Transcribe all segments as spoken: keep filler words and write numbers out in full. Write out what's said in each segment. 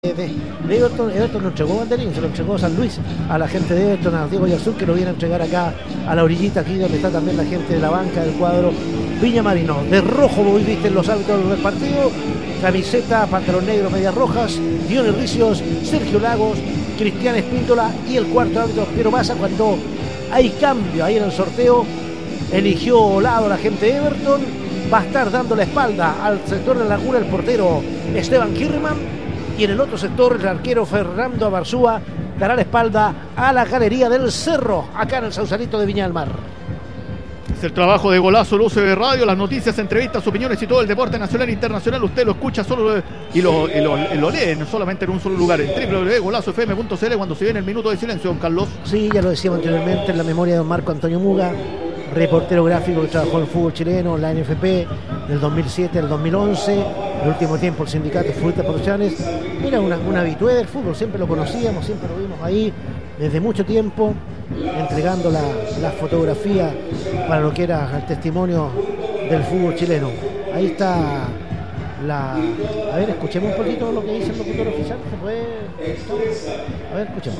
De, de Everton, Everton no entregó banderín, se lo entregó San Luis a la gente de Everton, a Diego Yarzún, que lo viene a entregar acá a la orillita, aquí donde está también la gente de la banca del cuadro Villamarino. De rojo hoy visten los hábitos del partido, camiseta, pantalón negro, medias rojas, Dionis Ricios, Sergio Lagos, Cristian Espíndola y el cuarto árbitro Piero Massa. Cuando hay cambio ahí en el sorteo, eligió lado la gente de Everton, va a estar dando la espalda al sector de la laguna el portero Esteban Kirman. Y en el otro sector, el arquero Fernando Abarzúa dará la espalda a la galería del Cerro, acá en el Sausalito de Viña del Mar. Es el trabajo de Golazo, el uso de radio, las noticias, entrevistas, opiniones y todo el deporte nacional e internacional. Usted lo escucha solo y lo, y lo, y lo lee solamente en un solo lugar, en doble u doble u doble u punto golazo f m punto c l, cuando se viene el minuto de silencio, don Carlos. Sí, ya lo decíamos anteriormente, en la memoria de don Marco Antonio Muga, reportero gráfico que trabajó en el fútbol chileno, en la N F P, del dos mil siete al dos mil once, el último tiempo el sindicato de futbolistas profesionales. Era una, una habitué del fútbol, siempre lo conocíamos, siempre lo vimos ahí desde mucho tiempo, entregando la, la fotografía para lo que era el testimonio del fútbol chileno. Ahí está la... A ver, escuchemos un poquito lo que dice el locutor oficial. ¿Se puede? A ver, escuchemos.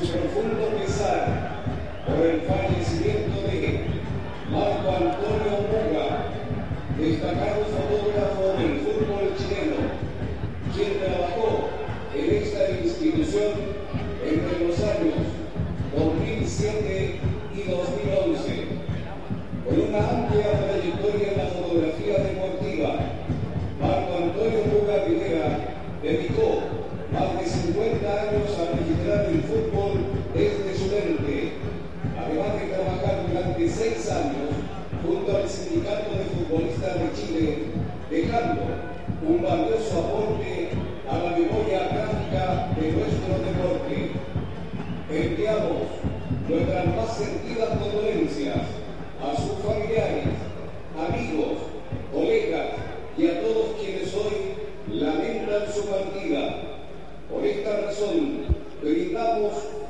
Por el fallecimiento de Marco Antonio Muga, destacado fotógrafo del fútbol chileno, quien trabajó en esta institución entre los años dos mil siete y dos mil once. Con una amplia trayectoria en la fotografía deportiva, Marco Antonio Muga Rivera dedicó más de cincuenta años a registrar el fútbol desde su mente, además de trabajar durante seis años junto al Sindicato de Futbolistas de Chile, dejando un valioso aporte a la memoria gráfica de nuestro deporte. Enviamos nuestras más sentidas condolencias a sus familiares, amigos, colegas y a todos quienes hoy lamentan su partida. Por esta razón, brindamos